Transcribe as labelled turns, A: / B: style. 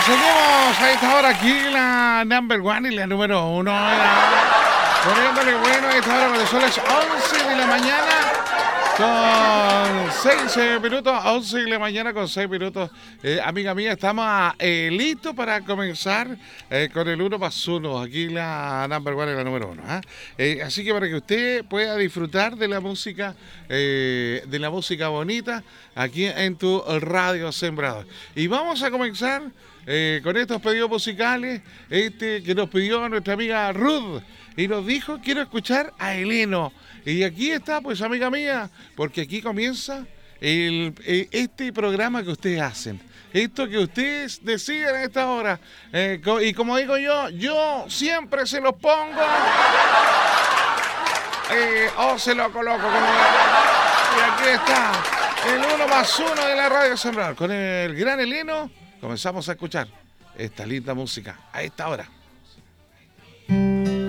A: seguimos a esta hora aquí la number one y la número uno. Poniéndole bueno a esta hora cuando son las 11 de la mañana con 6 minutos, 11 de la mañana con 6 minutos. Amiga mía, estamos listos para comenzar con el 1+1, aquí la number one y la número uno. Así que para que usted pueda disfrutar de la música bonita aquí en tu radio Sembrador. Y vamos a comenzar con estos pedidos musicales que nos pidió nuestra amiga Ruth. Y nos dijo, quiero escuchar a Heleno. Y aquí está, pues, amiga mía, porque aquí comienza este programa que ustedes hacen. Esto que ustedes deciden a esta hora. Y como digo yo siempre se los pongo. O se lo coloco. Y aquí está, el 1+1 de la radio Sembrador. Con el gran Heleno, comenzamos a escuchar esta linda música a esta hora.